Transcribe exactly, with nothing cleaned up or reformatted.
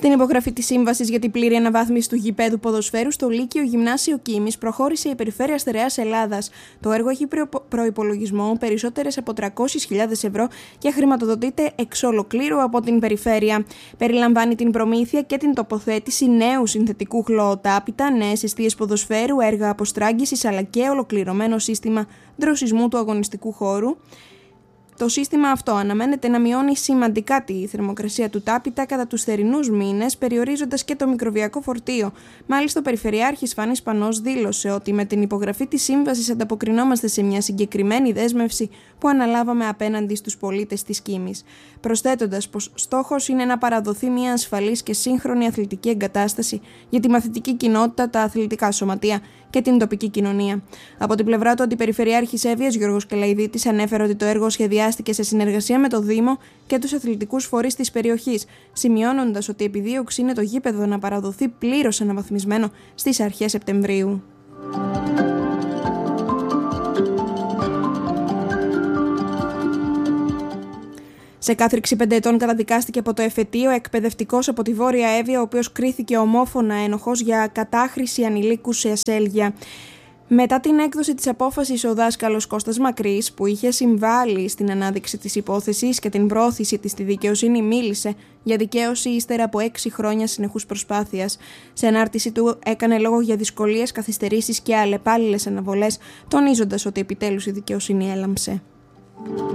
Στην υπογραφή της σύμβασης για την πλήρη αναβάθμιση του γηπέδου ποδοσφαίρου στο Λύκειο Γυμνάσιο Κίμης προχώρησε η Περιφέρεια Στερεάς Ελλάδας. Το έργο έχει προϋπολογισμό περισσότερες από τριακόσιες χιλιάδες ευρώ και χρηματοδοτείται εξ ολοκλήρου από την Περιφέρεια. Περιλαμβάνει την προμήθεια και την τοποθέτηση νέου συνθετικού χλωοτάπητα, νέες εστίες ποδοσφαίρου, έργα αποστράγγισης αλλά και ολοκληρωμένο σύστημα δροσισμού του αγωνιστικού χώρου. Το σύστημα αυτό αναμένεται να μειώνει σημαντικά τη θερμοκρασία του τάπητα κατά τους θερινούς μήνες, περιορίζοντας και το μικροβιακό φορτίο. Μάλιστα, ο Περιφερειάρχης Φάνης Πανός δήλωσε ότι με την υπογραφή της σύμβασης ανταποκρινόμαστε σε μια συγκεκριμένη δέσμευση που αναλάβαμε απέναντι στους πολίτες της Κίμης, προσθέτοντας πως στόχος είναι να παραδοθεί μια ασφαλής και σύγχρονη αθλητική εγκατάσταση για τη μαθητική κοινότητα, τα αθλητικά σωματεία και την τοπική κοινωνία. Από την πλευρά του, Αντιπεριφερειάρχης Εύβοιας Γιώργος Κελαϊδίτης ανέφερε ότι το έργο σχεδιάστηκε σε συνεργασία με το Δήμο και τους αθλητικούς φορείς της περιοχής, σημειώνοντας ότι η επιδίωξη είναι το γήπεδο να παραδοθεί πλήρως αναβαθμισμένο στις αρχές Σεπτεμβρίου. Σε κάθριξη πέντε ετών καταδικάστηκε από το εφετείο εκπαιδευτικός από τη Βόρεια Εύβοια, ο οποίος κρίθηκε ομόφωνα ένοχος για κατάχρηση ανηλίκου σε ασέλγεια. Μετά την έκδοση της απόφασης, ο δάσκαλος Κώστας Μακρύς, που είχε συμβάλει στην ανάδειξη της υπόθεσης και την πρόθεση της στη δικαιοσύνη, μίλησε για δικαίωση ύστερα από έξι χρόνια συνεχούς προσπάθειας. Σε ανάρτηση του έκανε λόγο για δυσκολίες, καθυστερήσεις και αλλεπάλληλες αναβολές, τονίζοντας ότι επιτέλους η δικαιοσύνη έλαμψε.